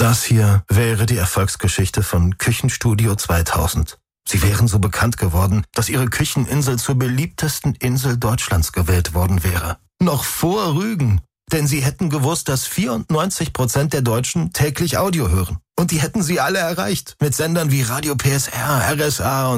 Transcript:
Das hier wäre die Erfolgsgeschichte von Küchenstudio 2000. Sie wären so bekannt geworden, dass ihre Kücheninsel zur beliebtesten Insel Deutschlands gewählt worden wäre. Noch vor Rügen. Denn sie hätten gewusst, dass 94% der Deutschen täglich Audio hören. Und die hätten sie alle erreicht. Mit Sendern wie Radio PSR, RSA und